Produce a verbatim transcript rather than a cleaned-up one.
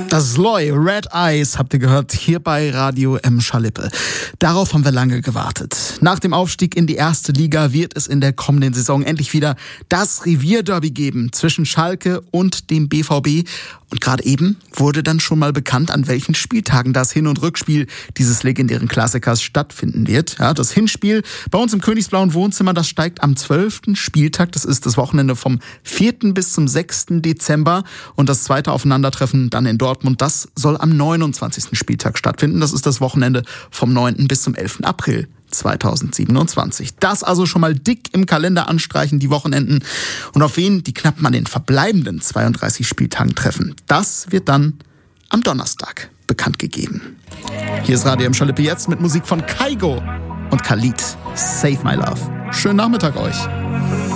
Das Loy, Red Eyes, habt ihr gehört, hier bei Radio M. Schalippe. Darauf haben wir lange gewartet. Nach dem Aufstieg in die erste Liga wird es in der kommenden Saison endlich wieder das Revierderby geben zwischen Schalke und dem B V B. Und gerade eben wurde dann schon mal bekannt, an welchen Spieltagen das Hin- und Rückspiel dieses legendären Klassikers stattfinden wird. Ja, das Hinspiel bei uns im Königsblauen Wohnzimmer, das steigt am zwölften Spieltag. Das ist das Wochenende vom vierten bis zum sechsten Dezember. Und das zweite Aufeinandertreffen dann in Dortmund, das soll am neunundzwanzigsten Spieltag stattfinden. Das ist das Wochenende vom neunten bis zum elften April zweitausendsiebenundzwanzig. Das also schon mal dick im Kalender anstreichen, die Wochenenden. Und auf wen die knapp an den verbleibenden zweiunddreißig Spieltagen treffen, das wird dann am Donnerstag bekannt gegeben. Hier ist Radio M. Schalippe jetzt mit Musik von Kaigo und Khalid. Save My Love. Schönen Nachmittag euch.